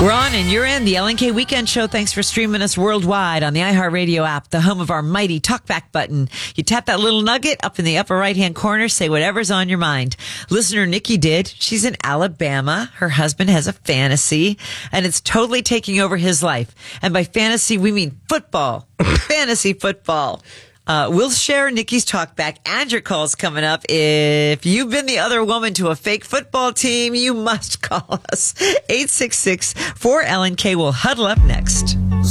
We're on and you're in the LNK Weekend Show. Thanks for streaming us worldwide on the iHeartRadio app, the home of our mighty talkback button. You tap that little nugget up in the upper right-hand corner, say whatever's on your mind. Listener Nikki did. She's in Alabama. Her husband has a fantasy, and it's totally taking over his life. And by fantasy, we mean football. Fantasy football. We'll share Nikki's talkback and your calls coming up. If you've been the other woman to a fake football team, you must call us. 866-4LNK. We'll huddle up next.